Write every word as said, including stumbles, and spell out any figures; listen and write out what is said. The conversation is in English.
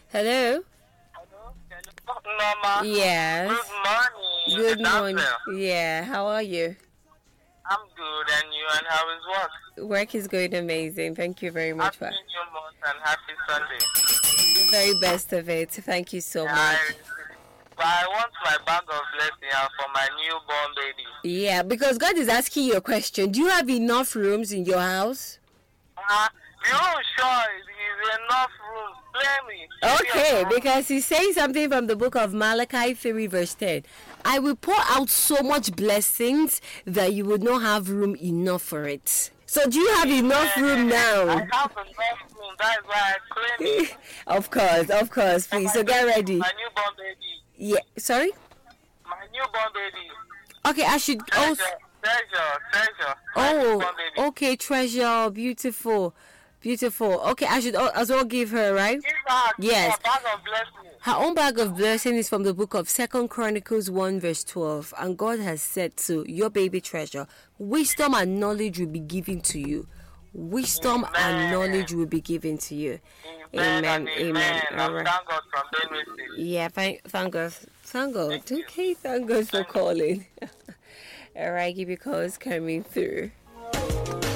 Hello? Hello? Hello? Mama. Yes. Good morning. Good It's morning. Ansel. Yeah, how are you? I'm good, and you, and how is work? Work is going amazing. Thank you very much Happy for New Month and happy Sunday. the very best of it. Thank you so I, much. but I want my bag of blessing uh, for my newborn baby. Yeah, because God is asking you a question. Do you have enough rooms in your house? Uh, you sure is enough room? Plenty. Okay, because he's saying something from the book of Malachi three verse ten. I will pour out so much blessings that you would not have room enough for it. So do you have enough room I now? have enough room. That's why I claim it. Of course, of course, For please. my So get baby, ready. My newborn baby. Yeah, sorry? My newborn baby. Okay, I should also. Treasure, treasure, treasure. My newborn Oh, baby. okay, treasure, beautiful, beautiful. Okay, I should al- as well give her, right? Give her Yes. a bag of blessing. Her own bag of blessing is from the book of Second Chronicles one verse twelve, and God has said to your baby treasure, wisdom and knowledge will be given to you. Wisdom Amen. and knowledge will be given to you. Amen. Amen. and Amen. Amen. All I right. thank God from Benue State. Yeah, thank, thank God. Thank God. Thank you. Okay, thank God for Thank you. calling. All right, give your calls coming through.